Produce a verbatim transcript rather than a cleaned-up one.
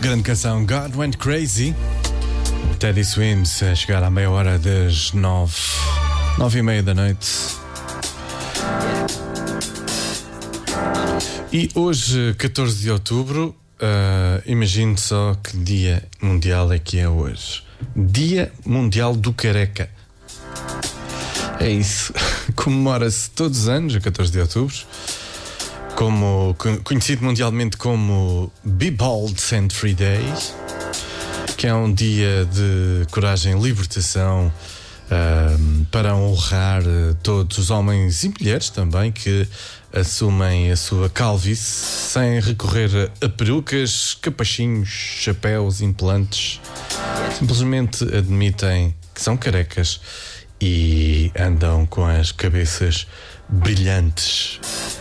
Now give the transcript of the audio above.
Grande canção God Went Crazy. Teddy Swims a chegar à meia hora das nove, nove e meia da noite. E hoje, catorze de outubro, uh, imagine só que dia mundial é que é hoje. Dia Mundial do Careca. É isso. Comemora-se todos os anos, a catorze de outubro, como, conhecido mundialmente como Be Bald and Free Day, que é um dia de coragem e libertação uh, para honrar todos os homens e mulheres também que assumem a sua calvície sem recorrer a perucas, capachinhos, chapéus, implantes. Simplesmente admitem que são carecas e andam com as cabeças brilhantes.